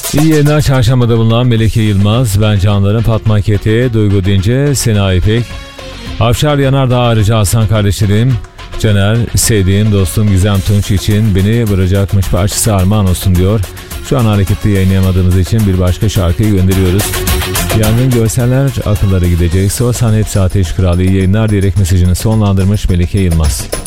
İyi yayınlar. Çarşambada bulunan Melike Yılmaz, ben Canlar'ın Fatma Kete, Duygu Dince, Sena İpek, Avşar Yanardağ, ayrıca Hasan kardeşlerim, Caner, sevdiğim dostum Gizem Tunç için beni bırakacakmış parçası armağan olsun diyor. Şu an hareketli yayınlayamadığımız için bir başka şarkıyı gönderiyoruz. Yangın görseller akıllara gidecek. Soğusan hepsi ateş kralı, iyi yayınlar diyerek mesajını sonlandırmış Melike Yılmaz.